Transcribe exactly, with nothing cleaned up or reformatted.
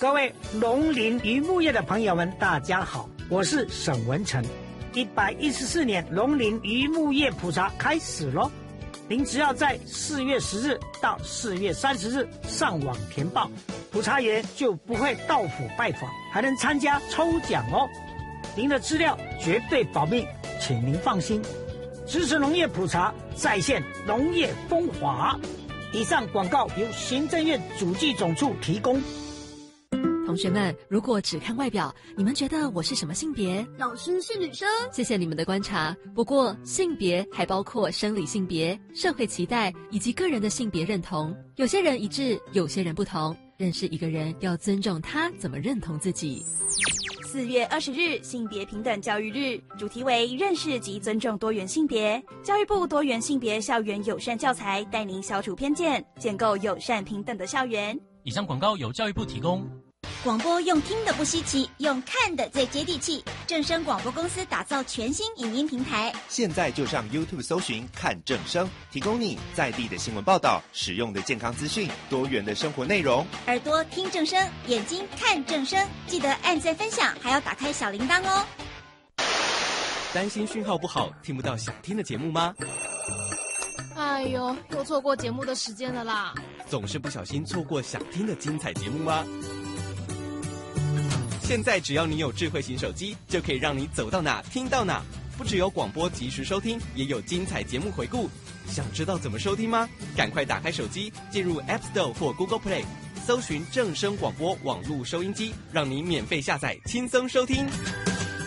各位农林渔牧业的朋友们，大家好，我是沈文成。一百一十四年农林渔牧业普查开始咯，您只要在四月十日到四月三十日上网填报，普查员就不会到府拜访，还能参加抽奖哦。您的资料绝对保密，请您放心。支持农业普查，再现农业风华。以上广告由行政院主计总处提供。 同学们，如果只看外表，你们觉得我是什么性别？ 老师是女生。 谢谢你们的观察。不过，性别还包括生理性别、社会期待以及个人的性别认同。有些人一致，有些人不同。认识一个人，要尊重他怎么认同自己。 四月二十日，性别平等教育日，主题为认识及尊重多元性别。教育部多元性别校园友善教材，带您消除偏见，建构友善平等的校园。 以上广告由教育部提供。 广播用听的不稀奇，用看的最接地气。正声广播公司打造全新影音平台， 现在就上 YouTube 搜寻看正声，提供你在地的新闻报道、实用的健康资讯、多元的生活内容。 耳朵听正声，眼睛看正声，记得按赞分享，还要打开小铃铛哦。 担心讯号不好，听不到想听的节目吗？ 哎呦，又错过节目的时间了啦！ 总是不小心错过想听的精彩节目吗？现在只要你有智慧型手机，就可以让你走到哪听到哪。不只有广播及时收听，也有精彩节目回顾。想知道怎么收听吗？赶快打开手机，进入 App Store 或 Google Play， 搜寻正声广播网络收音机，让你免费下载，轻松收听。